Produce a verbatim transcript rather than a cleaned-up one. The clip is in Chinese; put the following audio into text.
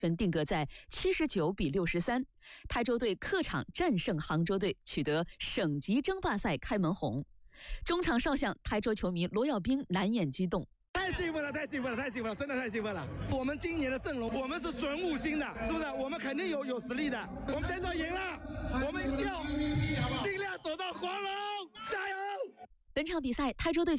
分定格在七十九比六十三，台州队客场战胜杭州队，取得省级争霸赛开门红。中场哨响，台州球迷罗耀斌难掩激动。 太兴奋了，太兴奋了，太兴奋了，真的太兴奋了！我们今年的阵容，我们是准五星的，是不是？我们肯定有有实力的。我们等着赢了，我们要尽量走到黄龙，加油！ 本场比赛，台州队。